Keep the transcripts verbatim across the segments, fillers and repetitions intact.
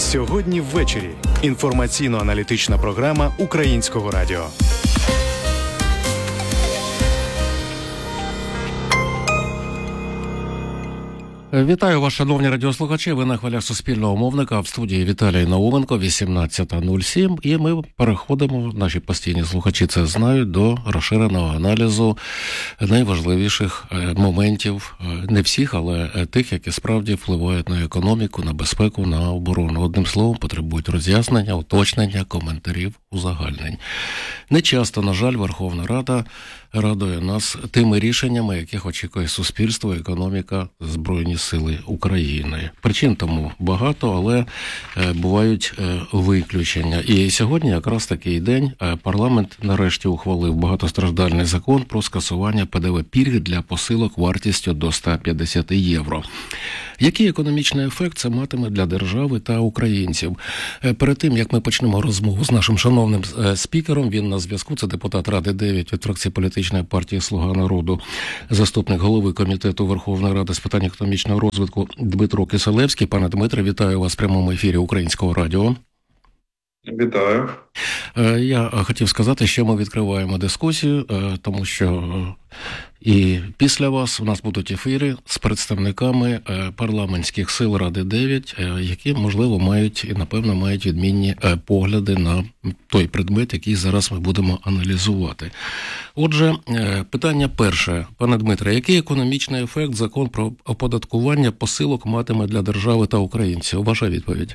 Сьогодні ввечері. Інформаційно-аналітична програма Українського радіо. Вітаю вас, шановні радіослухачі. Ви на хвилях Суспільного мовника. В студії Віталій Науменко, вісімнадцята нуль сім. І ми переходимо, наші постійні слухачі це знають, до розширеного аналізу найважливіших моментів, не всіх, але тих, які справді впливають на економіку, на безпеку, на оборону. Одним словом, потребують роз'яснення, уточнення, коментарів, узагальнень. Не часто, на жаль, Верховна Рада радує нас тими рішеннями, яких очікує суспільство, економіка, Збройні Сили України. Причин тому багато, але е, бувають е, виключення. І сьогодні якраз такий день. Е, парламент нарешті ухвалив багатостраждальний закон про скасування Пе Де Ве пільги для посилок вартістю до сто п'ятдесят євро. Який економічний ефект це матиме для держави та українців? Е, перед тим, як ми почнемо розмову з нашим шановним е, спікером, він на зв'язку, це депутат Ради дев'ять від фракції політичної партії «Слуга народу», заступник голови Комітету Верховної Ради з питань економічного розвитку Дмитро Кисилевський. Пане Дмитре, вітаю вас в прямому ефірі Українського радіо. Вітаю. Я хотів сказати, що ми відкриваємо дискусію, тому що і після вас у нас будуть ефіри з представниками парламентських сил Ради дев'ять, які, можливо, мають і, напевно, мають відмінні погляди на той предмет, який зараз ми будемо аналізувати. Отже, питання перше. Пане Дмитре, який економічний ефект закон про оподаткування посилок матиме для держави та українців? Ваша відповідь.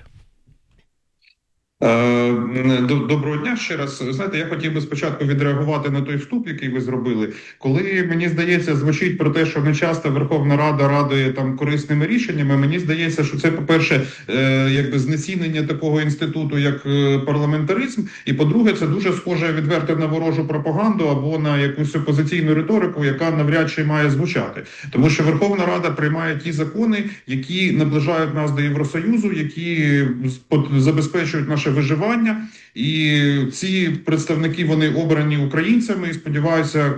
Доброго дня ще раз. Знаєте, я хотів би спочатку відреагувати на той вступ, який ви зробили. Коли, мені здається, звучить про те, що не часто Верховна Рада радує там корисними рішеннями, мені здається, що це, по-перше, якби знецінення такого інституту, як парламентаризм, і, по-друге, це дуже схоже відверто на ворожу пропаганду або на якусь опозиційну риторику, яка навряд чи має звучати. Тому що Верховна Рада приймає ті закони, які наближають нас до Євросоюзу, які забезпечують наше виживання, і ці представники, вони обрані українцями, і, сподіваюся,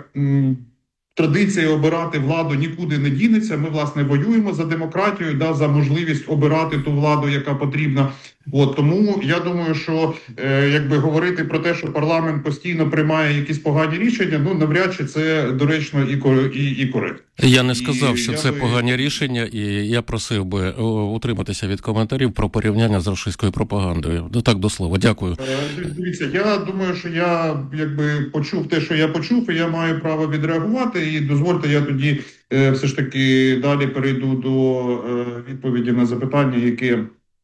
традиція обирати владу нікуди не дінеться. Ми, власне, воюємо за демократію, да, за можливість обирати ту владу, яка потрібна. От, тому я думаю, що е, якби говорити про те, що парламент постійно приймає якісь погані рішення, ну, навряд чи це доречно і, і, і коректно. Я не сказав, і що це би... погані рішення, і я просив би утриматися від коментарів про порівняння з російською пропагандою. Ну, так, до слова. Дякую. Дивіться, я думаю, що я якби почув те, що я почув, і я маю право відреагувати, і дозвольте, я тоді е, все ж таки далі перейду до е, відповіді на запитання, яке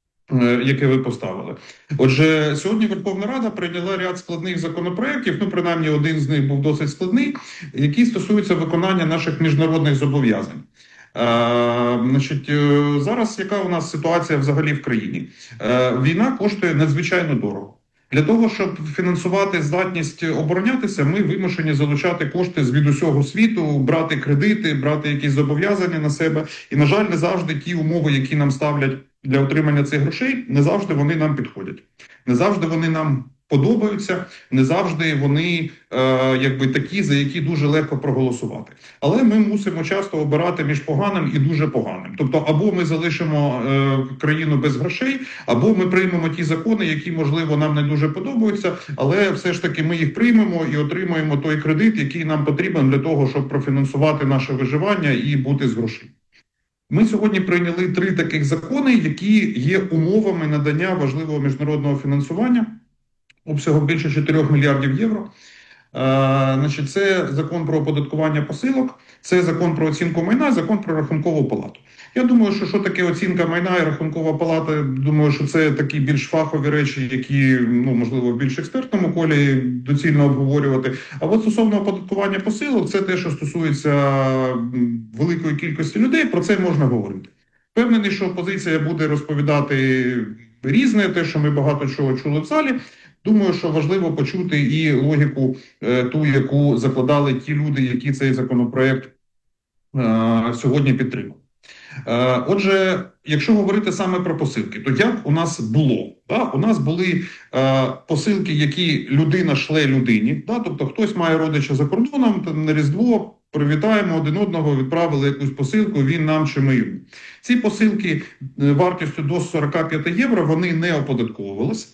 яке ви поставили. Отже, сьогодні Верховна Рада прийняла ряд складних законопроєктів, ну, принаймні, один з них був досить складний, який стосується виконання наших міжнародних зобов'язань. Е, значить, зараз яка у нас ситуація взагалі в країні? Е, війна коштує надзвичайно дорого. Для того, щоб фінансувати здатність оборонятися, ми вимушені залучати кошти з від усього світу, брати кредити, брати якісь зобов'язання на себе. І, на жаль, не завжди ті умови, які нам ставлять для отримання цих грошей, не завжди вони нам підходять. Не завжди вони нам подобаються, не завжди вони е, якби такі, за які дуже легко проголосувати. Але ми мусимо часто обирати між поганим і дуже поганим. Тобто або ми залишимо е, країну без грошей, або ми приймемо ті закони, які, можливо, нам не дуже подобаються, але все ж таки ми їх приймемо і отримаємо той кредит, який нам потрібен для того, щоб профінансувати наше виживання і бути з грошей. Ми сьогодні прийняли три таких закони, які є умовами надання важливого міжнародного фінансування обсягом більше чотирьох мільярдів євро. А, значить, це закон про оподаткування посилок, це закон про оцінку майна, закон про рахункову палату. Я думаю, що що таке оцінка майна і рахункова палата, думаю, що це такі більш фахові речі, які, ну, можливо, в більш експертному колі доцільно обговорювати. А от стосовно оподаткування посилок, це те, що стосується великої кількості людей, про це можна говорити. Впевнений, що опозиція буде розповідати різне, те, що ми багато чого чули в залі. Думаю, що важливо почути і логіку е, ту, яку закладали ті люди, які цей законопроект е, сьогодні підтримали. Е, отже, якщо говорити саме про посилки, то як у нас було? Да? У нас були е, посилки, які людина шле людині, да? Тобто хтось має родича за кордоном, там, на Різдво привітаємо один одного, відправили якусь посилку, він нам чи ми йому. Ці посилки вартістю до сорок п'ять євро, вони не оподатковувалися.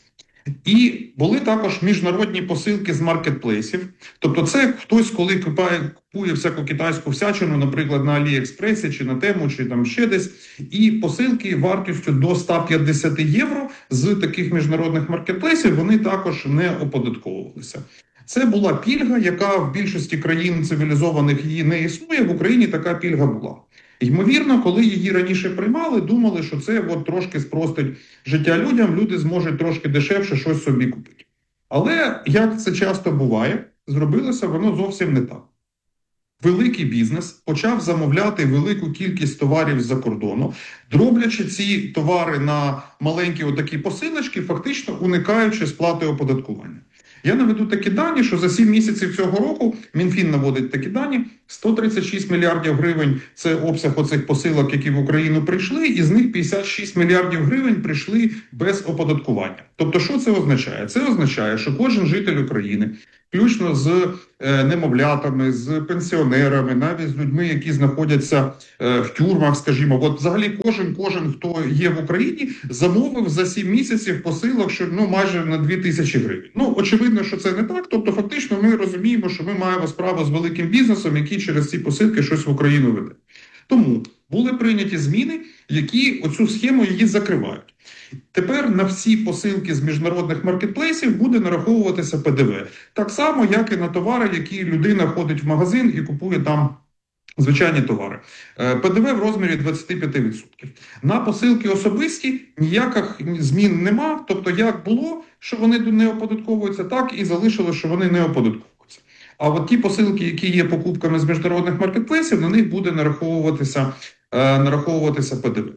І були також міжнародні посилки з маркетплейсів. Тобто це хтось, коли купує, купує всяку китайську всячину, наприклад, на Аліекспресі, чи на Тему, чи там ще десь, і посилки вартістю до сто п'ятдесят євро з таких міжнародних маркетплейсів, вони також не оподатковувалися. Це була пільга, яка в більшості країн цивілізованих її не існує, в Україні така пільга була. Ймовірно, коли її раніше приймали, думали, що це от трошки спростить життя людям, люди зможуть трошки дешевше щось собі купити. Але, як це часто буває, зробилося воно зовсім не так. Великий бізнес почав замовляти велику кількість товарів з-за кордону, дроблячи ці товари на маленькі отакі посилочки, фактично уникаючи сплати оподаткування. Я наведу такі дані, що за сім місяців цього року, Мінфін наводить такі дані, сто тридцять шість мільярдів гривень – це обсяг оцих посилок, які в Україну прийшли, і з них п'ятдесят шість мільярдів гривень прийшли без оподаткування. Тобто, що це означає? Це означає, що кожен житель України, включно з е, немовлятами, з пенсіонерами, навіть з людьми, які знаходяться е, в тюрмах, скажімо, от взагалі кожен, кожен, хто є в Україні, замовив за сім місяців посилок, що ну майже на дві тисячі гривень. Ну, очевидно, що це не так, тобто фактично ми розуміємо, що ми маємо справу з великим бізнесом, який через ці посилки щось в Україну веде. Тому були прийняті зміни, які оцю схему її закривають. Тепер на всі посилки з міжнародних маркетплейсів буде нараховуватися Пе Де Ве. Так само, як і на товари, які людина ходить в магазин і купує там звичайні товари. Пе Де Ве в розмірі двадцять п'ять відсотків. На посилки особисті ніяких змін нема. Тобто, як було, що вони не оподатковуються, так і залишилось, що вони не оподатковуються. А от ті посилки, які є покупками з міжнародних маркетплейсів, на них буде нараховуватися, нараховуватися Пе Де Ве.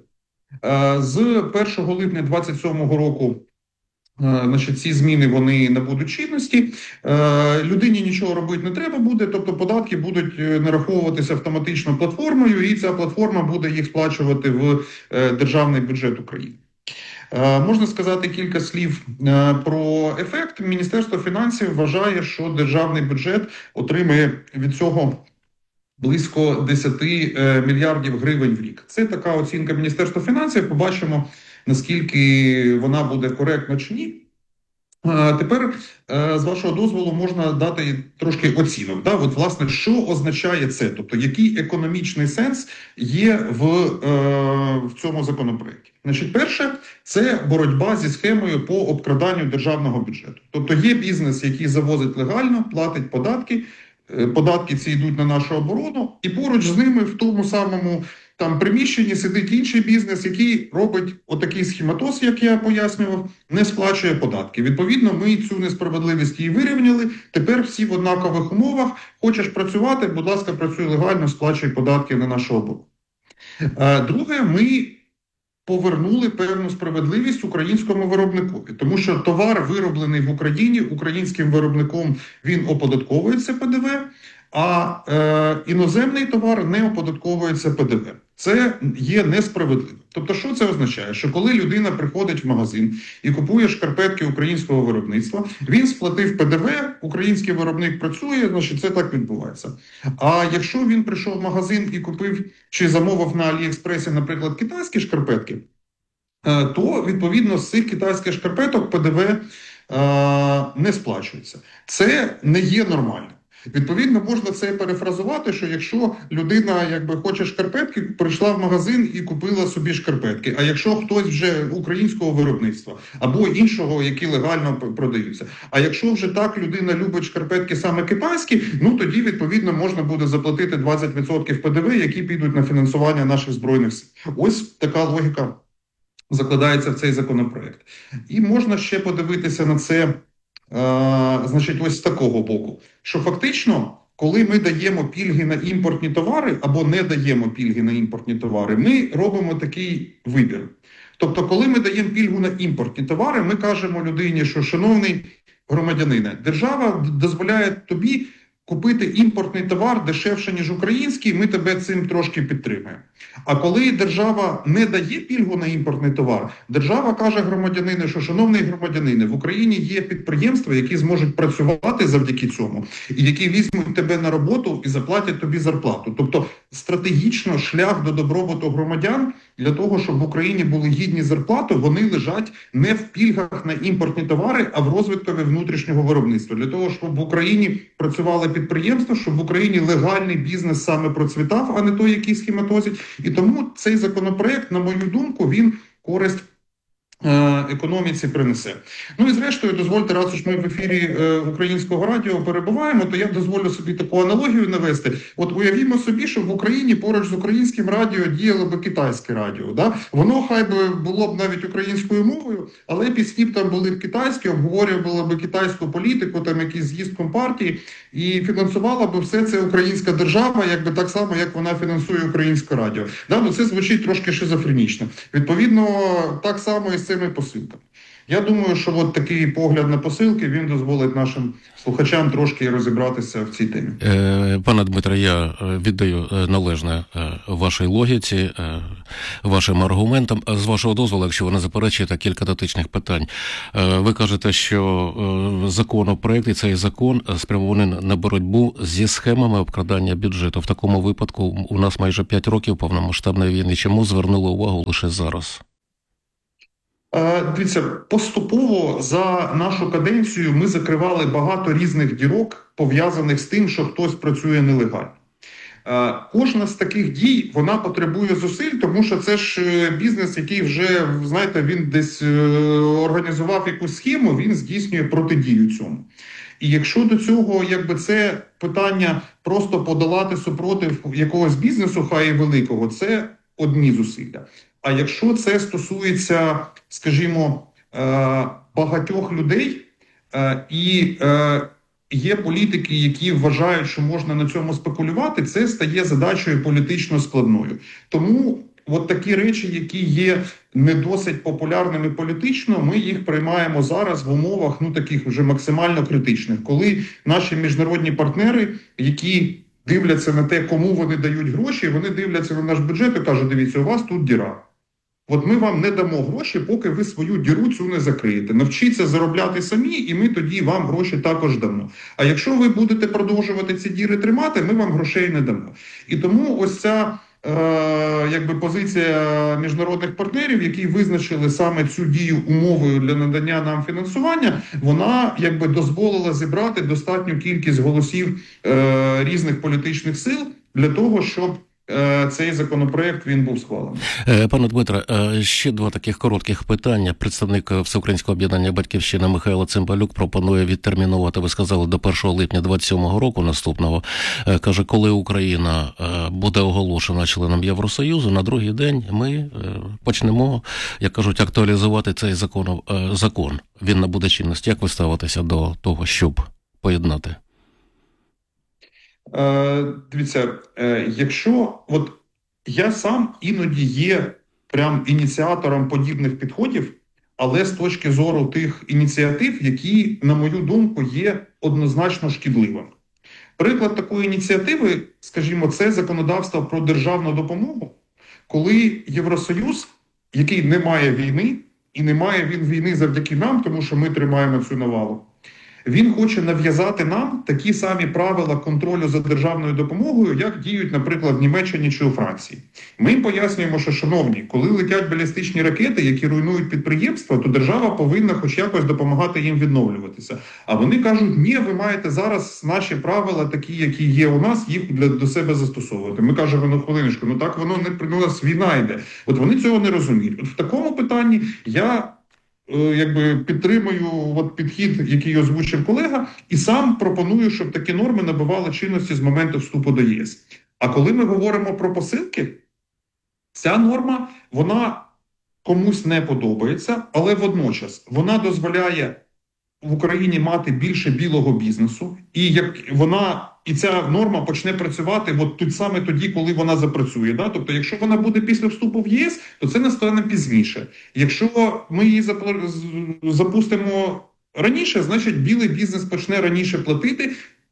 З першого липня двадцять сьомого року значить, ці зміни вони набудуть чинності. Людині нічого робити не треба буде, тобто податки будуть нараховуватися автоматично платформою, і ця платформа буде їх сплачувати в державний бюджет України. Можна сказати кілька слів про ефект. Міністерство фінансів вважає, що державний бюджет отримає від цього близько десять мільярдів гривень в рік. Це така оцінка Міністерства фінансів. Побачимо, наскільки вона буде коректна чи ні. Тепер, з вашого дозволу, можна дати трошки оцінок. Да? От, власне, що означає це? Тобто, який економічний сенс є в, в цьому законопроекті? Значить, перше, це боротьба зі схемою по обкраданню державного бюджету. Тобто, є бізнес, який завозить легально, платить податки, податки ці йдуть на нашу оборону, і поруч з ними в тому самому там приміщенні сидить інший бізнес, який робить отакий схематоз, як я пояснював, не сплачує податки. Відповідно, ми цю несправедливість її вирівняли. Тепер всі в однакових умовах. Хочеш працювати, будь ласка, працюй легально, сплачуй податки на нашу оборону. Друге, ми повернули певну справедливість українському виробникові. Тому що товар, вироблений в Україні, українським виробником, він оподатковується Пе Де Ве, а е, іноземний товар не оподатковується Пе Де Ве. Це є несправедливо. Тобто, що це означає? Що коли людина приходить в магазин і купує шкарпетки українського виробництва, він сплатив Пе Де Ве, український виробник працює, значить це так відбувається. А якщо він прийшов в магазин і купив чи замовив на Аліекспресі, наприклад, китайські шкарпетки, то, відповідно, з цих китайських шкарпеток Пе Де Ве не сплачується. Це не є нормально. Відповідно, можна це перефразувати, що якщо людина якби хоче шкарпетки, прийшла в магазин і купила собі шкарпетки, а якщо хтось вже українського виробництва або іншого, які легально продаються, а якщо вже так людина любить шкарпетки саме китайські, ну тоді, відповідно, можна буде заплатити двадцять відсотків Пе Де Ве, які підуть на фінансування наших Збройних сил. Ось така логіка закладається в цей законопроект. І можна ще подивитися на це, Uh, значить, ось з такого боку, що фактично, коли ми даємо пільги на імпортні товари або не даємо пільги на імпортні товари, ми робимо такий вибір. Тобто, коли ми даємо пільгу на імпортні товари, ми кажемо людині, що, шановний громадянине, держава дозволяє тобі купити імпортний товар дешевше, ніж український, ми тебе цим трошки підтримаємо. А коли держава не дає пільгу на імпортний товар, держава каже громадянину, що, шановний громадянине, в Україні є підприємства, які зможуть працювати завдяки цьому, і які візьмуть тебе на роботу і заплатять тобі зарплату. Тобто стратегічно шлях до добробуту громадян для того, щоб в Україні були гідні зарплати, вони лежать не в пільгах на імпортні товари, а в розвиткові внутрішнього виробництва. Для того, щоб в Україні працювали підприємства, щоб в Україні легальний бізнес саме процвітав, а не той, який схематозить. І тому цей законопроект, на мою думку, він користь економіці принесе. Ну і зрештою, дозвольте, раз уж ми в ефірі е, українського радіо перебуваємо, то я дозволю собі таку аналогію навести. От уявімо собі, що в Україні поруч з українським радіо діяло би китайське радіо. Да? Воно хай би було б навіть українською мовою, але пісні б там були б китайські, обговорювало б китайську політику, там якийсь з'їзд компартії, і фінансувала б все це українська держава, якби так само, як вона фінансує українське радіо. Да? Ну, це звучить трошки шизофренічно. Відповідно, так само і з цими посилками. Я думаю, що от такий погляд на посилки, він дозволить нашим слухачам трошки розібратися в цій темі. Пане Дмитре, я віддаю належне вашій логіці, вашим аргументам. З вашого дозволу, якщо ви не заперечуєте, кілька дотичних питань. Ви кажете, що законопроект і цей закон спрямований на боротьбу зі схемами обкрадання бюджету. В такому випадку у нас майже п'ять років повномасштабної війни. Чому звернули увагу лише зараз? Дивіться, поступово за нашу каденцію ми закривали багато різних дірок, пов'язаних з тим, що хтось працює нелегально. Кожна з таких дій, вона потребує зусиль, тому що це ж бізнес, який вже, знаєте, він десь організував якусь схему, він здійснює протидію цьому. І якщо до цього, якби це питання просто подолати супротив якогось бізнесу, хай і великого, це одні зусилля. А якщо це стосується, скажімо, багатьох людей, і є політики, які вважають, що можна на цьому спекулювати, це стає задачею політично складною. Тому от такі речі, які є не досить популярними політично, ми їх приймаємо зараз в умовах, ну, таких вже максимально критичних, коли наші міжнародні партнери, які дивляться на те, кому вони дають гроші, вони дивляться на наш бюджет і кажуть: дивіться, у вас тут діра. От ми вам не дамо гроші, поки ви свою діру цю не закриєте. Навчіться заробляти самі, і ми тоді вам гроші також дамо. А якщо ви будете продовжувати ці діри тримати, ми вам грошей не дамо. І тому ось ця е, якби позиція міжнародних партнерів, які визначили саме цю дію умовою для надання нам фінансування, вона якби дозволила зібрати достатню кількість голосів е, різних політичних сил для того, щоб цей законопроект, він був схвалений. Пане Дмитре, ще два таких коротких питання. Представник Всеукраїнського об'єднання «Батьківщина» Михайло Цимбалюк пропонує відтермінувати, ви сказали, до першого липня двадцять сьомого року наступного. Каже, коли Україна буде оголошена членом Євросоюзу, на другий день ми почнемо, як кажуть, актуалізувати цей закон. закон. Він набуде чинності. Як ви ставитеся до того, щоб поєднати? Е, дивіться, е, якщо от я сам іноді є прям ініціатором подібних підходів, але з точки зору тих ініціатив, які, на мою думку, є однозначно шкідливими. Приклад такої ініціативи, скажімо, це законодавство про державну допомогу, коли Євросоюз, який не має війни, і не має він війни завдяки нам, тому що ми тримаємо цю навалу, він хоче нав'язати нам такі самі правила контролю за державною допомогою, як діють, наприклад, в Німеччині чи у Франції. Ми їм пояснюємо, що, шановні, коли летять балістичні ракети, які руйнують підприємства, то держава повинна хоч якось допомагати їм відновлюватися. А вони кажуть: ні, ви маєте зараз наші правила, такі, які є у нас, їх для, до себе застосовувати. Ми кажемо: ну, хвилиночку, ну так воно не, у нас війна йде. От вони цього не розуміють. От в такому питанні я якби підтримую от підхід, який озвучив колега, і сам пропоную, щоб такі норми набували чинності з моменту вступу до ЄС. А коли ми говоримо про посилки, ця норма, вона комусь не подобається, але водночас вона дозволяє в Україні мати більше білого бізнесу, і як вона і ця норма почне працювати от тут саме тоді, коли вона запрацює. Да? Тобто, якщо вона буде після вступу в ЄС, то це настане пізніше. Якщо ми її запустимо раніше, значить білий бізнес почне раніше платити.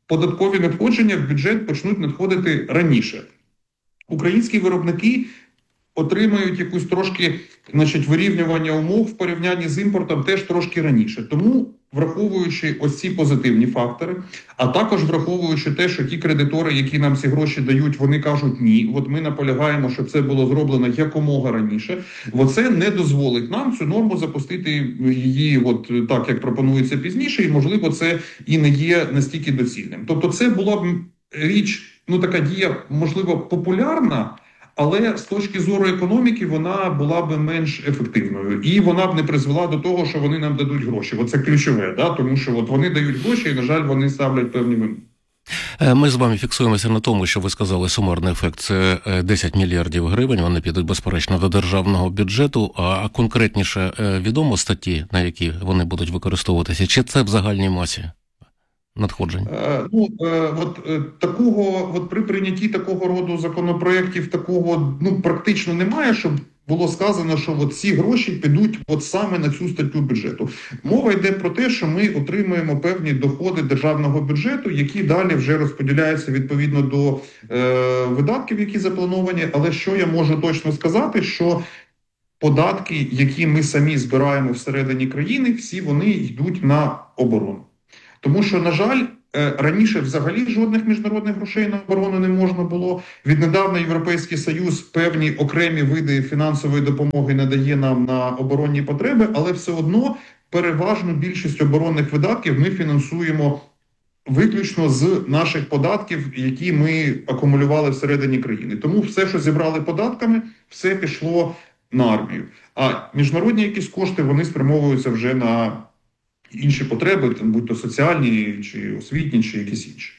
податкові надходження в бюджет почнуть надходити раніше. Українські виробники отримають якусь трошки, значить, вирівнювання умов в порівнянні з імпортом теж трошки раніше. Тому, враховуючи ось ці позитивні фактори, а також враховуючи те, що ті кредитори, які нам ці гроші дають, вони кажуть ні, от ми наполягаємо, щоб це було зроблено якомога раніше, оце не дозволить нам цю норму запустити її от так, як пропонується пізніше, і, можливо, це і не є настільки доцільним. Тобто це була б річ, ну така дія, можливо, популярна, але з точки зору економіки вона була б менш ефективною. І вона б не призвела до того, що вони нам дадуть гроші. Оце ключове, да? Тому що от вони дають гроші і, на жаль, вони ставлять певні вимоги. Ми з вами фіксуємося на тому, що ви сказали, сумарний ефект – це десять мільярдів гривень, вони підуть, безперечно, до державного бюджету, а конкретніше відомо статті, на які вони будуть використовуватися, чи це в загальній масі надходжень? Е, ну, е, от е, такого, от при прийнятті такого роду законопроєктів такого, ну, практично немає, щоб було сказано, що от ці гроші підуть от саме на цю статтю бюджету. Мова йде про те, що ми отримуємо певні доходи державного бюджету, які далі вже розподіляються відповідно до е, видатків, які заплановані. Але що я можу точно сказати, що податки, які ми самі збираємо всередині країни, всі вони йдуть на оборону. Тому що, на жаль, раніше взагалі жодних міжнародних грошей на оборону не можна було. Віднедавна Європейський Союз певні окремі види фінансової допомоги надає нам на оборонні потреби, але все одно переважну більшість оборонних видатків ми фінансуємо виключно з наших податків, які ми акумулювали всередині країни. Тому все, що зібрали податками, все пішло на армію. А міжнародні якісь кошти, вони спрямовуються вже на інші потреби, там, будь то соціальні, чи освітні, чи якісь інші.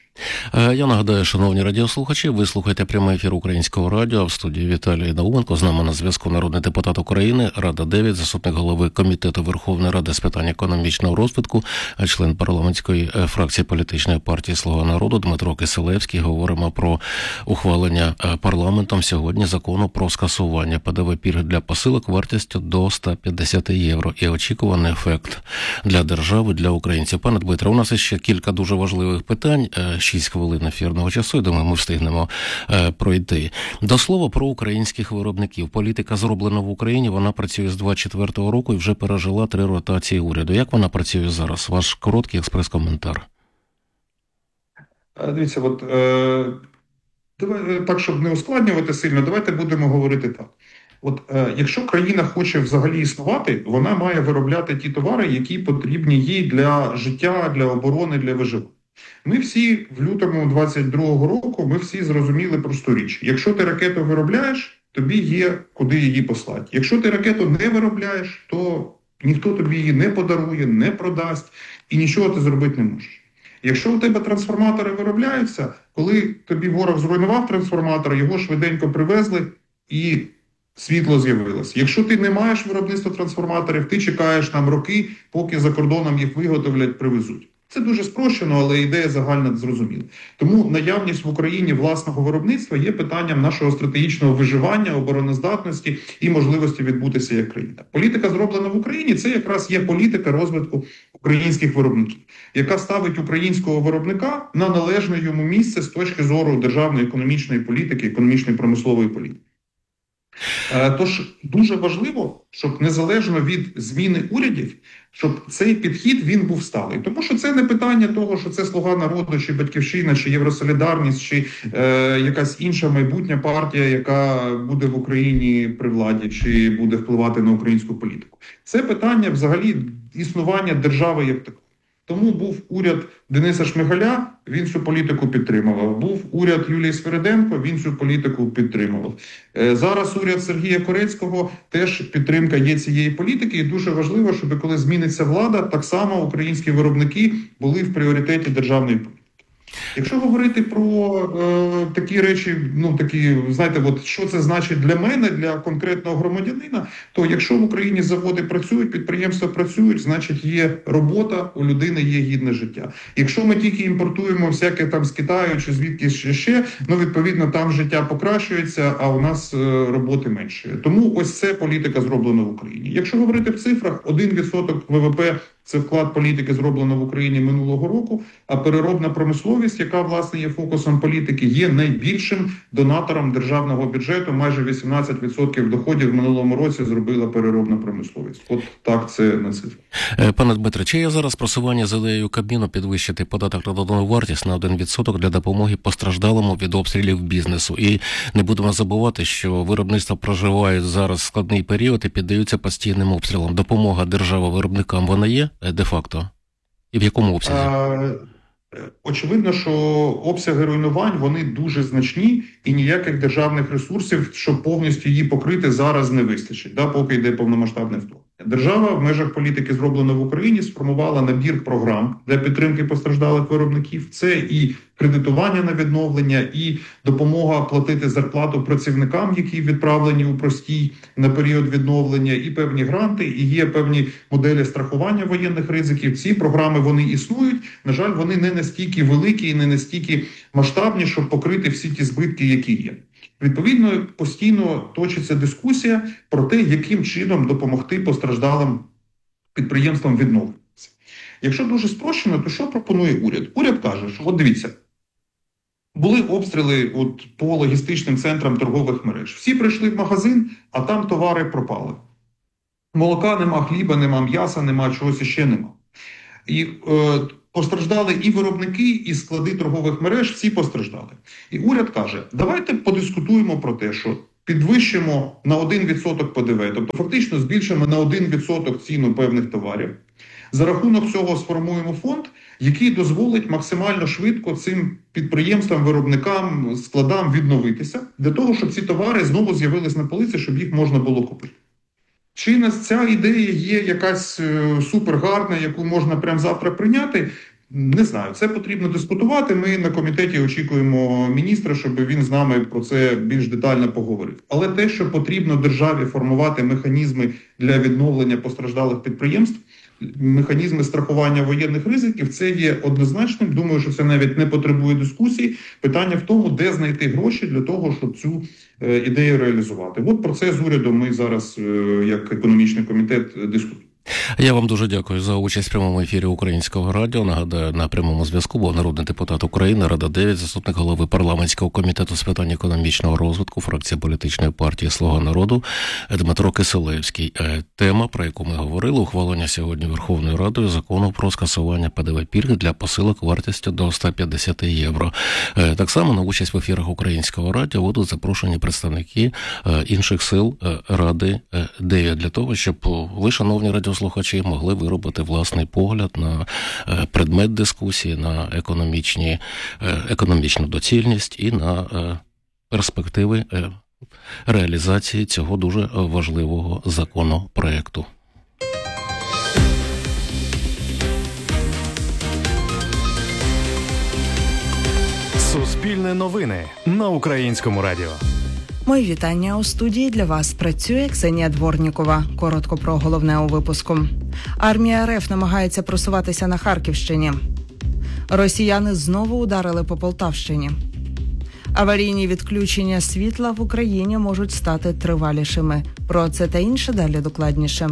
Я нагадаю, шановні радіослухачі, ви слухаєте прямий ефір Українського радіо, в студії Віталій Науменко. З нами на зв'язку народний депутат України, Рада дев'ять, заступник голови Комітету Верховної Ради з питань економічного розвитку, член парламентської фракції політичної партії «Слуга народу» Дмитро Кисилевський. Говоримо про ухвалення парламентом сьогодні закону про скасування Пе Де Ве пільг для посилок вартістю до сто п'ятдесят євро і очікуваний ефект для держави, для українців. Пане Дмитро, у нас ще кілька дуже важливих питань. Шість хвилин ефірного часу, я думаю, ми встигнемо е, пройти. До слова про українських виробників. Політика зроблена в Україні, вона працює з двадцять четвертого року і вже пережила три ротації уряду. Як вона працює зараз? Ваш короткий експрес-коментар. Дивіться, от, е, давай, так, щоб не ускладнювати сильно, давайте будемо говорити так. От, е, якщо країна хоче взагалі існувати, вона має виробляти ті товари, які потрібні їй для життя, для оборони, для виживання. Ми всі в лютому двадцять другого року, ми всі зрозуміли просту річ. Якщо ти ракету виробляєш, тобі є куди її послати. Якщо ти ракету не виробляєш, то ніхто тобі її не подарує, не продасть і нічого ти зробити не можеш. Якщо у тебе трансформатори виробляються, коли тобі ворог зруйнував трансформатор, його швиденько привезли і світло з'явилось. Якщо ти не маєш виробництва трансформаторів, ти чекаєш там роки, поки за кордоном їх виготовлять, привезуть. Це дуже спрощено, але ідея загальна зрозуміла. Тому наявність в Україні власного виробництва є питанням нашого стратегічного виживання, обороноздатності і можливості відбутися як країна. Політика, зроблена в Україні, це якраз є політика розвитку українських виробників, яка ставить українського виробника на належне йому місце з точки зору державної економічної політики, економічної промислової політики. Тож дуже важливо, щоб незалежно від зміни урядів, щоб цей підхід він був сталий. Тому що це не питання того, що це «Слуга народу», чи «Батьківщина», чи «Євросолідарність», чи е, якась інша майбутня партія, яка буде в Україні при владі, чи буде впливати на українську політику. Це питання взагалі існування держави як такої. Тому був уряд Дениса Шмигаля, він цю політику підтримував. Був уряд Юлії Свериденко, він цю політику підтримував. Зараз уряд Сергія Корецького, теж підтримка є цієї політики. І дуже важливо, щоб коли зміниться влада, так само українські виробники були в пріоритеті державної політики. Якщо говорити про е, такі речі, ну такі, знаєте, от що це значить для мене, для конкретного громадянина, то якщо в Україні заводи працюють, підприємства працюють, значить є робота, у людини є гідне життя. Якщо ми тільки імпортуємо всяке там з Китаю чи звідки ще ще, ну відповідно там життя покращується, а у нас е, роботи менше. Тому ось це політика зроблена в Україні. Якщо говорити в цифрах, один відсоток ВВП Це вклад політики, зроблено в Україні минулого року, а переробна промисловість, яка, власне, є фокусом політики, є найбільшим донатором державного бюджету. Майже вісімнадцять відсотків доходів в минулому році зробила переробна промисловість. От так це на цифрі. Пане Дмитре, чи є зараз просування з ідеєю Кабміну підвищити податок на додану вартість на один відсоток для допомоги постраждалому від обстрілів бізнесу? І не будемо забувати, що виробництва проживають зараз складний період і піддаються постійним обстрілам. Допомога держави виробникам, вона є де-факто? І в якому обсязі? А, очевидно, що обсяги руйнувань, вони дуже значні, і ніяких державних ресурсів, щоб повністю її покрити, зараз не вистачить, да, поки йде повномасштабне вторгнення. Держава в межах політики, зроблено в Україні, сформувала набір програм для підтримки постраждалих виробників. Це і кредитування на відновлення, і допомога платити зарплату працівникам, які відправлені у простій на період відновлення, і певні гранти, і є певні моделі страхування воєнних ризиків. Ці програми, вони існують. На жаль, вони не настільки великі і не настільки масштабні, щоб покрити всі ті збитки, які є. Відповідно, постійно точиться дискусія про те, яким чином допомогти постраждалим підприємствам відновлюватися. Якщо дуже спрощено, то що пропонує уряд? Уряд каже, що от дивіться, були обстріли от по логістичним центрам торгових мереж. Всі прийшли в магазин, а там товари пропали. Молока нема, хліба нема, м'яса нема, чогось ще нема. І е, постраждали і виробники, і склади торгових мереж, всі постраждали. І уряд каже, давайте подискутуємо про те, що підвищимо на один відсоток П Д В, тобто фактично збільшимо на один відсоток ціну певних товарів. За рахунок цього сформуємо фонд, який дозволить максимально швидко цим підприємствам, виробникам, складам відновитися, для того, щоб ці товари знову з'явились на полиці, щоб їх можна було купити. Чи нас ця ідея є якась е, супергарна, яку можна прямо завтра прийняти? Не знаю. Це потрібно дискутувати. Ми на комітеті очікуємо міністра, щоб він з нами про це більш детально поговорив. Але те, що потрібно державі формувати механізми для відновлення постраждалих підприємств, механізми страхування воєнних ризиків, це є однозначним. Думаю, що це навіть не потребує дискусії. Питання в тому, де знайти гроші для того, щоб цю е, ідею реалізувати. От про це з урядом ми зараз, е, як економічний комітет, дискутуємо. Я вам дуже дякую за участь в прямому ефірі Українського радіо. Нагадаю, на прямому зв'язку був народний депутат України, Рада дев'ять, заступник голови парламентського комітету з питань економічного розвитку, фракція політичної партії «Слуга народу» Дмитро Кисилевський. Тема, про яку ми говорили, ухвалення сьогодні Верховною Радою закону про скасування П Д В пільги для посилок вартістю до сто п'ятдесят євро. Так само на участь в ефірах Українського радіо будуть запрошені представники інших сил Ради дев'ять для того, щоб ви, шановні радіослухачі, могли виробити власний погляд на предмет дискусії, на економічні, економічну доцільність і на перспективи реалізації цього дуже важливого законопроекту. Суспільне новини на Українському радіо. Мої вітання. У студії для вас працює Ксенія Дворнікова. Коротко про головне у випуску. Армія Р Ф намагається просуватися на Харківщині. Росіяни знову ударили по Полтавщині. Аварійні відключення світла в Україні можуть стати тривалішими. Про це та інше далі докладніше.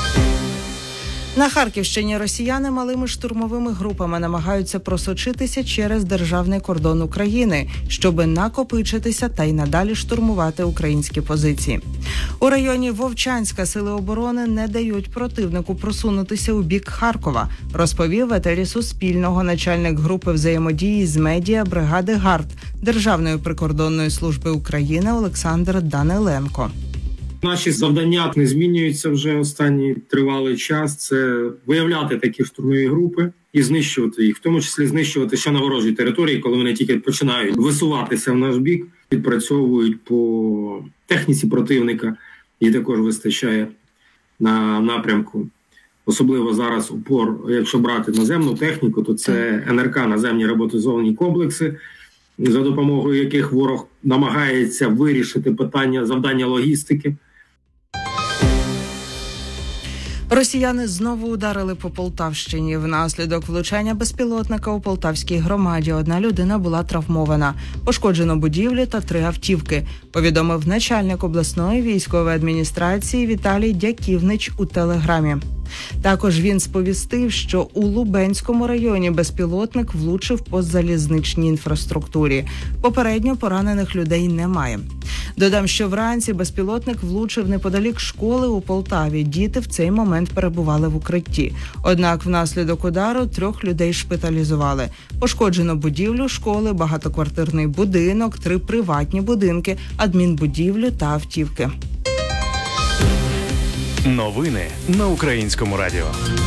На Харківщині росіяни малими штурмовими групами намагаються просочитися через державний кордон України, щоби накопичитися та й надалі штурмувати українські позиції. У районі Вовчанська сили оборони не дають противнику просунутися у бік Харкова, розповів в етері Суспільного начальник групи взаємодії з медіа бригади ГАРД Державної прикордонної служби України Олександр Даниленко. Наші завдання не змінюються вже останній тривалий час. Це виявляти такі штурмові групи і знищувати їх, в тому числі знищувати ще на ворожій території, коли вони тільки починають висуватися в наш бік, відпрацьовують по техніці противника, і також вистачає на напрямку. Особливо зараз упор, якщо брати наземну техніку, то це Н Р К, наземні роботизовані комплекси, за допомогою яких ворог намагається вирішити питання завдання логістики. Росіяни знову ударили по Полтавщині. Внаслідок влучання безпілотника у Полтавській громаді одна людина була травмована. Пошкоджено будівлі та три автівки, повідомив начальник обласної військової адміністрації Віталій Дяківнич у телеграмі. Також він сповістив, що у Лубенському районі безпілотник влучив по залізничній інфраструктурі. Попередньо поранених людей немає. Додам, що вранці безпілотник влучив неподалік школи у Полтаві. Діти в цей момент перебували в укритті. Однак внаслідок удару трьох людей шпиталізували. Пошкоджено будівлю школи, багатоквартирний будинок, три приватні будинки, адмінбудівлю та автівки. Новини на Українському радіо.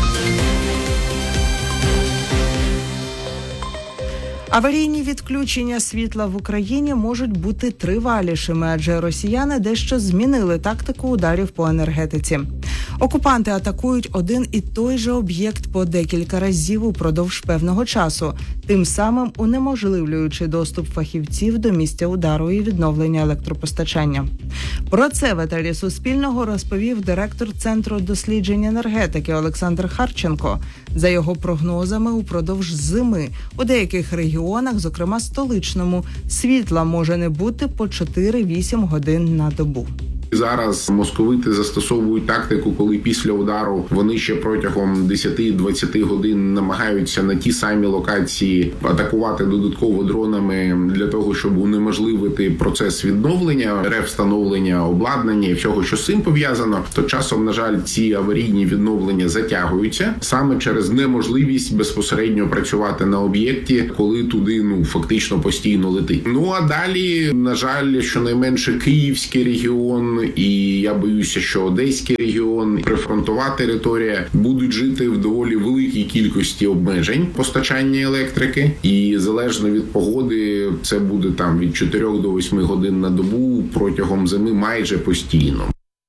Аварійні відключення світла в Україні можуть бути тривалішими, адже росіяни дещо змінили тактику ударів по енергетиці. Окупанти атакують один і той же об'єкт по декілька разів упродовж певного часу, тим самим унеможливлюючи доступ фахівців до місця удару і відновлення електропостачання. Про це в етері Суспільного розповів директор Центру досліджень енергетики Олександр Харченко. За його прогнозами, упродовж зими у деяких регіонах, зокрема столичному, світла може не бути по чотири-вісім годин на добу. Зараз московити застосовують тактику, коли після удару вони ще протягом десять-двадцять годин намагаються на ті самі локації атакувати додатково дронами для того, щоб унеможливити процес відновлення, ревстановлення обладнання і всього, що з цим пов'язано. То часом, на жаль, ці аварійні відновлення затягуються саме через неможливість безпосередньо працювати на об'єкті, коли туди ну фактично постійно летить. Ну а далі, на жаль, щонайменше Київський регіон і я боюся, що Одеський регіон, прифронтова територія будуть жити в доволі великій кількості обмежень постачання електрики. І залежно від погоди, це буде там від чотирьох до восьми годин на добу протягом зими майже постійно.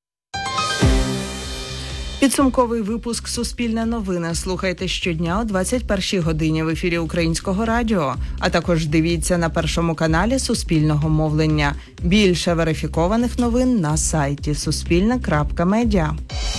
Підсумковий випуск «Суспільне новини» слухайте щодня о двадцять першій годині в ефірі Українського радіо, а також дивіться на Першому каналі Суспільного мовлення. Більше верифікованих новин на сайті суспільне крапка медіа.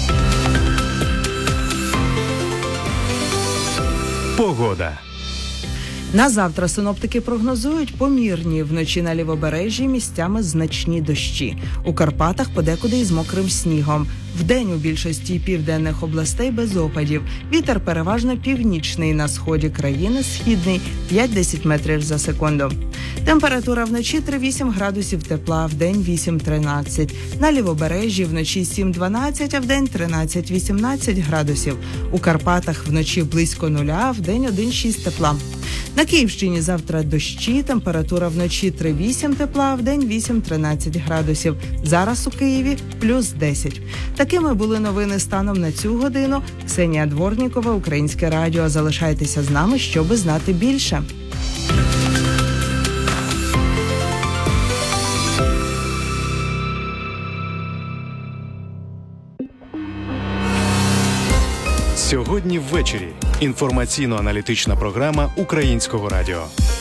Погода. На завтра синоптики прогнозують помірні, вночі на лівобережжі місцями значні дощі. У Карпатах подекуди із мокрим снігом. Вдень у більшості південних областей без опадів. Вітер переважно північний, на сході країни східний п'ять-десять метрів за секунду. Температура вночі три-вісім градусів тепла, вдень вісім-тринадцять. На лівобережжі вночі сім-дванадцять, а вдень тринадцять-вісімнадцять градусів. У Карпатах вночі близько нуля, вдень один-шість тепла. На Київщині завтра дощі, температура вночі три-вісім тепла, а вдень вісім-тринадцять градусів. Зараз у Києві плюс десять. Такими були новини станом на цю годину. Ксенія Дворнікова, Українське радіо. Залишайтеся з нами, щоби знати більше. Сьогодні ввечері. Інформаційно-аналітична програма Українського радіо.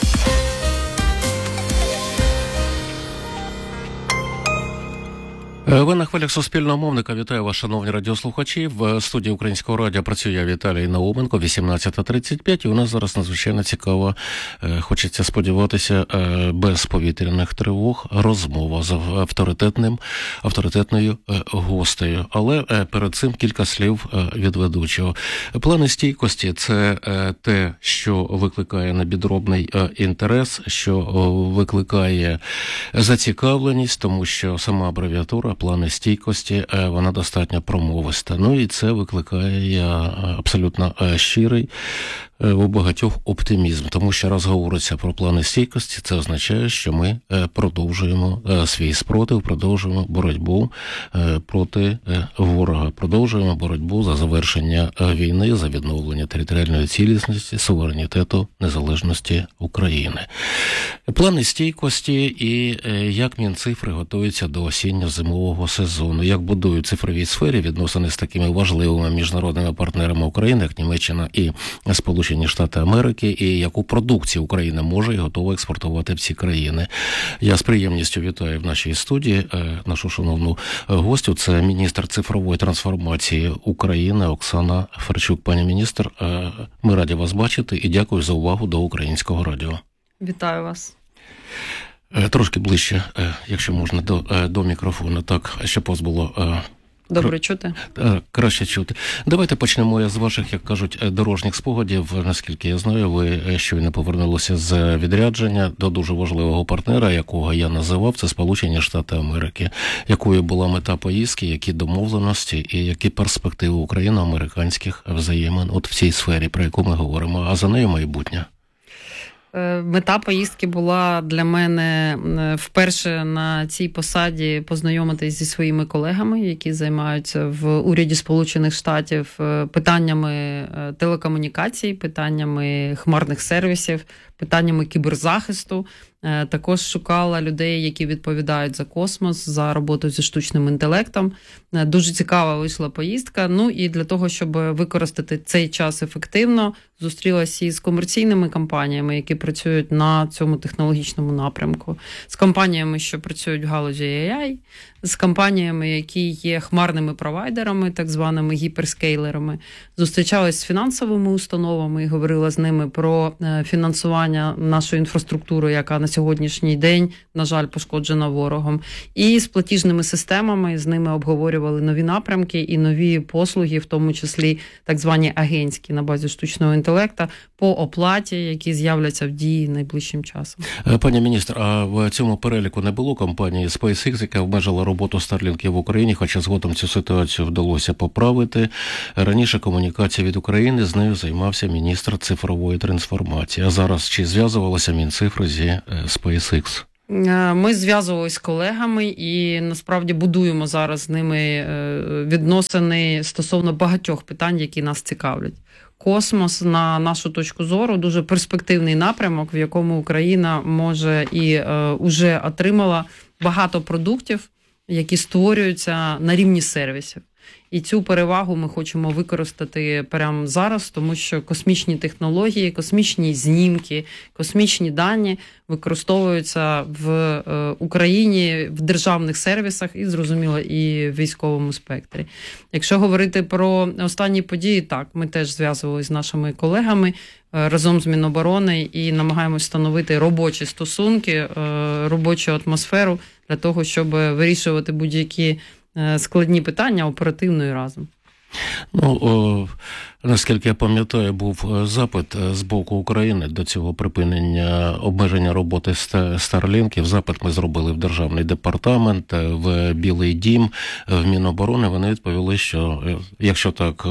Ви на хвилях Суспільного мовника. Вітаю вас, шановні радіослухачі. В студії Українського радіо працює я, Віталій Науменко, вісімнадцята тридцять п'ять. І у нас зараз надзвичайно цікава, хочеться сподіватися, без повітряних тривог, розмова з авторитетним, авторитетною гостею. Але перед цим кілька слів від ведучого. Плани стійкості – це те, що викликає непідробний інтерес, що викликає зацікавленість, тому що сама абревіатура плани стійкості, вона достатньо промовиста. Ну і це викликає абсолютно щирий у багатьох оптимізм, тому що раз говориться про плани стійкості, це означає, що ми продовжуємо свій спротив, продовжуємо боротьбу проти ворога, продовжуємо боротьбу за завершення війни, за відновлення територіальної цілісності, суверенітету, незалежності України. Плани стійкості і як Мінцифри готуються до осінньо-зимового сезону, як будують в цифровій сфері відносини з такими важливими міжнародними партнерами України, як Німеччина і Сполучені Сполучені Штати Америки і яку продукцію Україна може і готова експортувати в ці країни. Я з приємністю вітаю в нашій студії нашу шановну гостю. Це міністр цифрової трансформації України Оксана Ферчук. Пані міністр, ми раді вас бачити і дякую за увагу до Українського радіо. Вітаю вас. Трошки ближче, якщо можна, до, до мікрофону. Так, щоб вас було... Добре чути. Краще чути. Давайте почнемо з ваших, як кажуть, дорожніх спогадів. Наскільки я знаю, ви щойно повернулися з відрядження до дуже важливого партнера, якого я називав, це Сполучені Штати Америки. Якою була мета поїздки, які домовленості і які перспективи україно-американських взаємин от в цій сфері, про яку ми говоримо, а за нею майбутнє? Мета поїздки була для мене вперше на цій посаді познайомитись зі своїми колегами, які займаються в уряді Сполучених Штатів питаннями телекомунікацій, питаннями хмарних сервісів, питаннями кіберзахисту. Також шукала людей, які відповідають за космос, за роботу зі штучним інтелектом. Дуже цікава вийшла поїздка. Ну і для того, щоб використати цей час ефективно, зустрілася із комерційними компаніями, які працюють на цьому технологічному напрямку, з компаніями, що працюють в галузі ей ай, з компаніями, які є хмарними провайдерами, так званими гіперскейлерами. Зустрічалась з фінансовими установами і говорила з ними про фінансування нашої інфраструктури, яка на сьогоднішній день, на жаль, пошкоджена ворогом. І з платіжними системами, з ними обговорювали нові напрямки і нові послуги, в тому числі так звані агентські на базі штучного інтелекту, по оплаті, які з'являться в дії найближчим часом. Пані міністр, а в цьому переліку не було компанії SpaceX, яка обмежила роботу Starlink в Україні, хоча згодом цю ситуацію вдалося поправити. Раніше комунікація від України, з нею займався міністр цифрової трансформації. А зараз чи зв'язувалося Мінцифри зі SpaceX? Ми зв'язувалися з колегами і насправді будуємо зараз з ними відносини стосовно багатьох питань, які нас цікавлять. Космос, на нашу точку зору, дуже перспективний напрямок, в якому Україна може і е, уже отримала багато продуктів, які створюються на рівні сервісів. І цю перевагу ми хочемо використати прямо зараз, тому що космічні технології, космічні знімки, космічні дані використовуються в Україні в державних сервісах і, зрозуміло, і в військовому спектрі. Якщо говорити про останні події, так, ми теж зв'язувалися з нашими колегами разом з Міноборони і намагаємось встановити робочі стосунки, робочу атмосферу для того, щоб вирішувати будь-які складні питання оперативно і разом. Ну, о, наскільки я пам'ятаю, був запит з боку України до цього припинення обмеження роботи Starlinkів. Запит ми зробили в Державний департамент, в Білий дім, в Міноборони. Вони відповіли, що якщо так,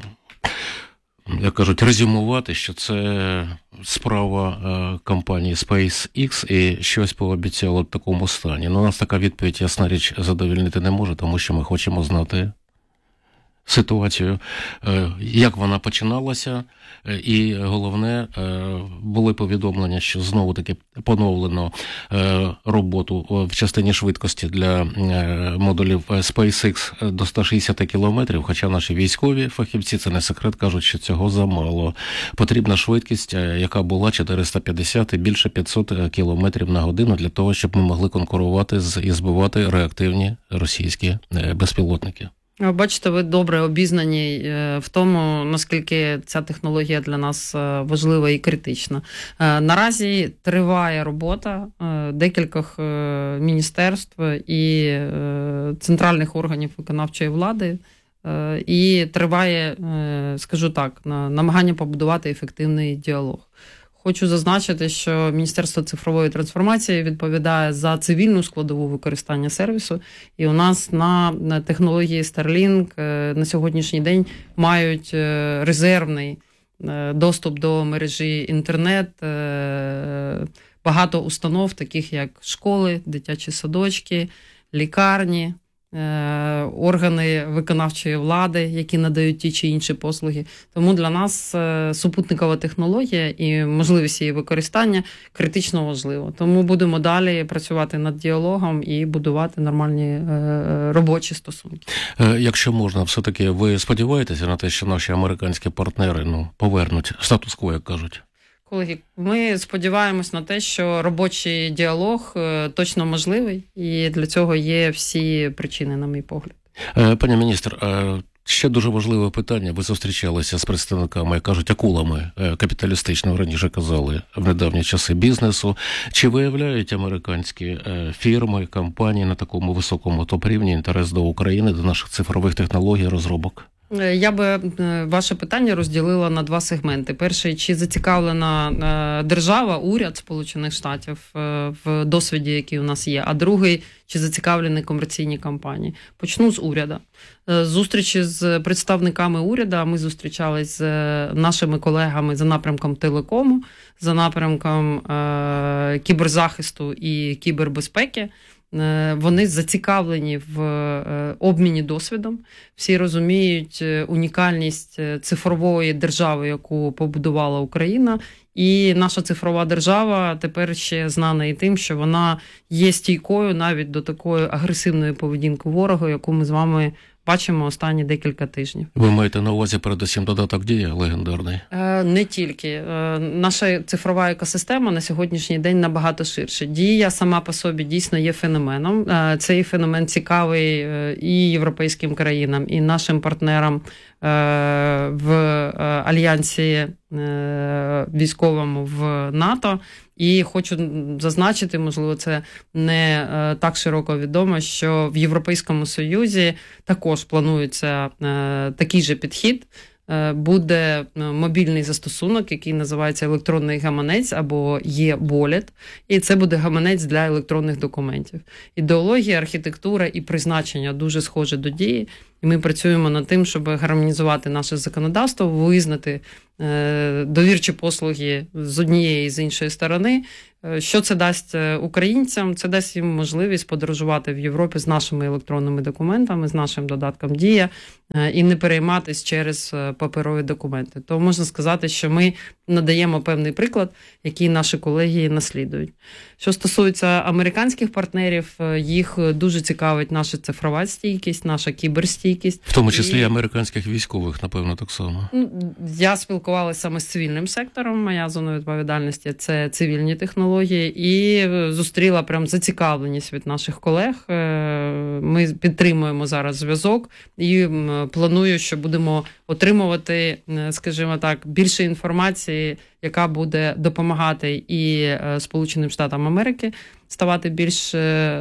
як кажуть, резюмувати, що це справа компанії SpaceX і щось пообіцяло в такому стані. Ну, нас така відповідь, ясна річ, задовольнити не може, тому що ми хочемо знати ситуацію, як вона починалася, і головне, були повідомлення, що знову-таки поновлено роботу в частині швидкості для модулів SpaceX до сто шістдесят кілометрів, хоча наші військові фахівці, це не секрет, кажуть, що цього замало. Потрібна швидкість, яка була чотириста п'ятдесят і більше п'ятсот кілометрів на годину для того, щоб ми могли конкурувати з і збивати реактивні російські безпілотники. Бачите, ви добре обізнані в тому, наскільки ця технологія для нас важлива і критична. Наразі триває робота декількох міністерств і центральних органів виконавчої влади, і триває, скажу так, намагання побудувати ефективний діалог. Хочу зазначити, що Міністерство цифрової трансформації відповідає за цивільну складову використання сервісу, і у нас на технології Starlink на сьогоднішній день мають резервний доступ до мережі інтернет, багато установ, таких як школи, дитячі садочки, лікарні, органи виконавчої влади, які надають ті чи інші послуги. Тому для нас супутникова технологія і можливість її використання критично важливо. Тому будемо далі працювати над діалогом і будувати нормальні робочі стосунки. Якщо можна, все-таки ви сподіваєтеся на те, що наші американські партнери ну, повернуть статус-кво, як кажуть? Колеги, ми сподіваємось на те, що робочий діалог точно можливий, і для цього є всі причини, на мій погляд. Пані міністр, ще дуже важливе питання. Ви зустрічалися з представниками, як кажуть, акулами капіталістичного, раніше казали, в недавні часи бізнесу. Чи виявляють американські фірми, компанії на такому високому топ-рівні інтерес до України, до наших цифрових технологій, розробок? Я би ваше питання розділила на два сегменти. Перший, чи зацікавлена держава, уряд Сполучених Штатів в досвіді, який у нас є, а другий, чи зацікавлені комерційні компанії. Почну з уряду. Зустрічі з представниками уряду, ми зустрічалися з нашими колегами за напрямком телекому, за напрямком кіберзахисту і кібербезпеки. Вони зацікавлені в обміні досвідом. Всі розуміють унікальність цифрової держави, яку побудувала Україна. І наша цифрова держава тепер ще знана і тим, що вона є стійкою навіть до такої агресивної поведінки ворога, яку ми з вами бачимо останні декілька тижнів. Ви маєте на увазі передусім додаток «Дія» легендарний? Не тільки. Наша цифрова екосистема на сьогоднішній день набагато ширше. «Дія» сама по собі дійсно є феноменом. Цей феномен цікавий і європейським країнам, і нашим партнерам в альянсі військовому в НАТО. І хочу зазначити, можливо, це не так широко відомо, що в Європейському Союзі також планується такий же підхід. Буде мобільний застосунок, який називається електронний гаманець або e-wallet, і це буде гаманець для електронних документів. Ідеологія, архітектура і призначення дуже схожі до «Дії», і ми працюємо над тим, щоб гармонізувати наше законодавство, визнати довірчі послуги з однієї і з іншої сторони. Що це дасть українцям? Це дасть їм можливість подорожувати в Європі з нашими електронними документами, з нашим додатком «Дія» і не перейматись через паперові документи. То можна сказати, що ми надаємо певний приклад, який наші колеги наслідують. Що стосується американських партнерів, їх дуже цікавить наша цифрова стійкість, наша кіберстійкість. В тому числі і американських військових, напевно, так само. Я спілкувалася саме з цивільним сектором, моя зона відповідальності – це цивільні технології, і зустріла прям зацікавленість від наших колег. Ми підтримуємо зараз зв'язок і планую, що будемо отримувати, скажімо так, більше інформації, яка буде допомагати і Сполученим Штатам Америки ставати більш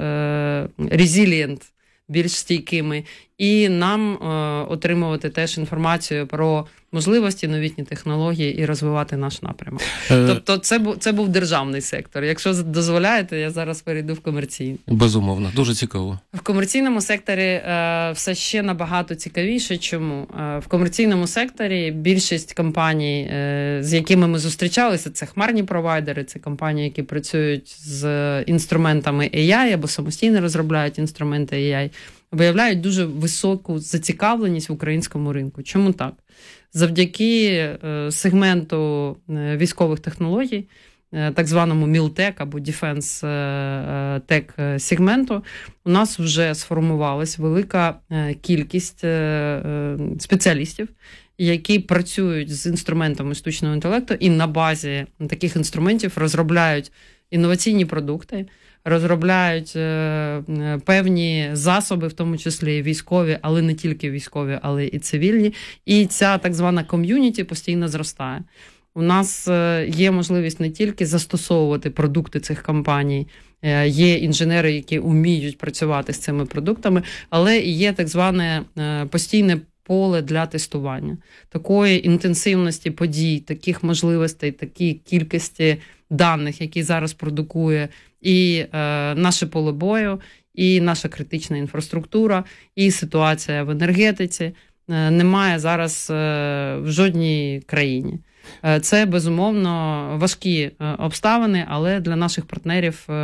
resilient, більш стійкими, і нам е, отримувати теж інформацію про можливості, новітні технології і розвивати наш напрямок. Е... Тобто це, бу, це був державний сектор. Якщо дозволяєте, я зараз перейду в комерційний. Безумовно, дуже цікаво. В комерційному секторі е, все ще набагато цікавіше. Чому? Е, в комерційному секторі більшість компаній, е, з якими ми зустрічалися, це хмарні провайдери, це компанії, які працюють з інструментами ей ай або самостійно розробляють інструменти ей ай, виявляють дуже високу зацікавленість в українському ринку. Чому так? Завдяки сегменту військових технологій, так званому мілтек або Defense Tech сегменту, у нас вже сформувалась велика кількість спеціалістів, які працюють з інструментами штучного інтелекту і на базі таких інструментів розробляють інноваційні продукти, розробляють е, певні засоби, в тому числі військові, але не тільки військові, але і цивільні. І ця так звана ком'юніті постійно зростає. У нас е, є можливість не тільки застосовувати продукти цих компаній, е, є інженери, які вміють працювати з цими продуктами, але і є так зване е, постійне поле для тестування. Такої інтенсивності подій, таких можливостей, такій кількості даних, які зараз продукує і е, наше поле бою, і наша критична інфраструктура, і ситуація в енергетиці е, немає зараз е, в жодній країні. Е, це, безумовно, важкі е, обставини, але для наших партнерів е,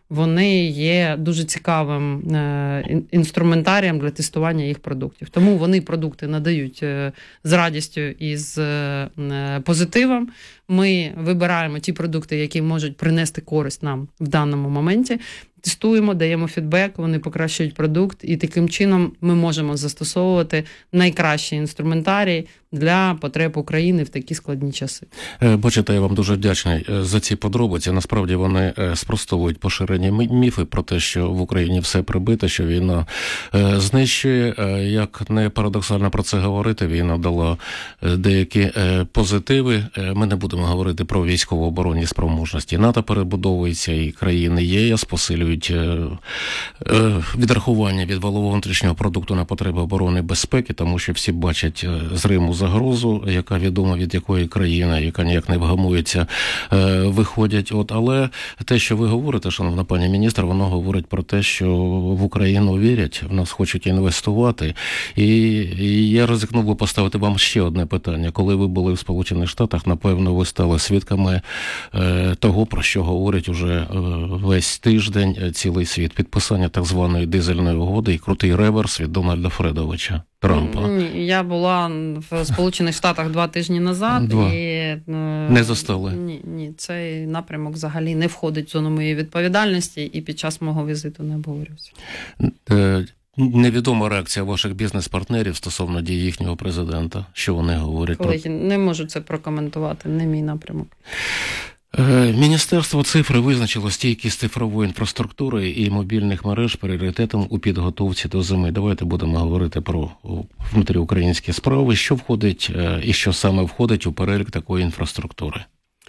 вони є дуже цікавим інструментарієм для тестування їх продуктів. Тому вони продукти надають з радістю і з позитивом. Ми вибираємо ті продукти, які можуть принести користь нам в даному моменті, тестуємо, даємо фідбек, вони покращують продукт, і таким чином ми можемо застосовувати найкращий інструментарій для потреб України в такі складні часи. Бачите, я вам дуже вдячний за ці подробиці. Насправді вони спростовують поширені міфи про те, що в Україні все прибито, що війна знищує. Як не парадоксально про це говорити, війна дала деякі позитиви. Ми не будемо говорити про військово-оборонні спроможності. НАТО перебудовується, і країни ЄС посилюють відрахування від валового внутрішнього продукту на потреби оборони і безпеки, тому що всі бачать з Риму загрозу, яка відома від якої країни, яка ніяк не вгамується, виходять. От, але те, що ви говорите, шановна пані міністр, воно говорить про те, що в Україну вірять, в нас хочуть інвестувати. І, і я ризикнув би поставити вам ще одне питання. Коли ви були в Сполучених Штатах, напевно, ви стали свідками е, того, про що говорить уже е, весь тиждень е, цілий світ. Підписання так званої дизельної угоди і крутий реверс від Дональда Фредовича Трампа. Ні, я була в Сполучених Штатах два тижні назад. Два. І не застали? Ні, ні, цей напрямок взагалі не входить в зону моєї відповідальності і під час мого візиту не обговорювався. Е, Невідома реакція ваших бізнес-партнерів стосовно дій їхнього президента. Що вони говорять? Колеги, про... не можу це прокоментувати, не мій напрямок. Міністерство цифри визначило стійкість цифрової інфраструктури і мобільних мереж пріоритетом у підготовці до зими. Давайте будемо говорити про внутріукраїнські справи. Що входить і що саме входить у перелік такої інфраструктури?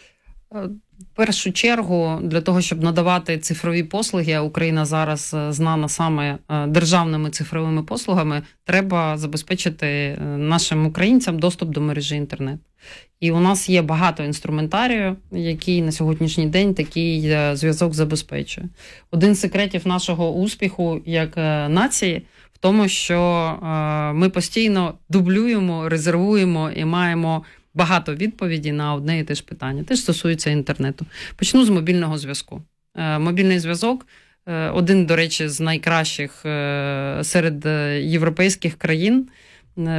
В першу чергу, для того, щоб надавати цифрові послуги, а Україна зараз знана саме державними цифровими послугами, треба забезпечити нашим українцям доступ до мережі інтернет. І у нас є багато інструментарію, який на сьогоднішній день такий зв'язок забезпечує. Один з секретів нашого успіху як нації в тому, що ми постійно дублюємо, резервуємо і маємо багато відповідей на одне і те ж питання. Теж стосується інтернету. Почну з мобільного зв'язку. Мобільний зв'язок – один, до речі, з найкращих серед європейських країн –